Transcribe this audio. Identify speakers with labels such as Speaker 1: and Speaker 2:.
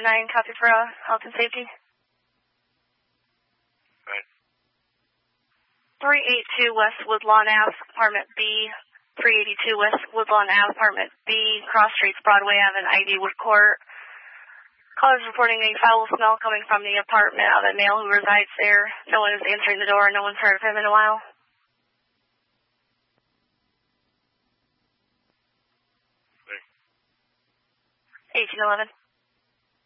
Speaker 1: 9, copy for health and safety.
Speaker 2: Right.
Speaker 1: 382 West Woodlawn Ave, apartment B. 382 West Woodlawn Ave, apartment B, Cross Streets, Broadway Avenue, Ivywood Court. Callers reporting a foul smell coming from the apartment of a male who resides there. No one is answering the door. No one's heard of him in a while. 1811.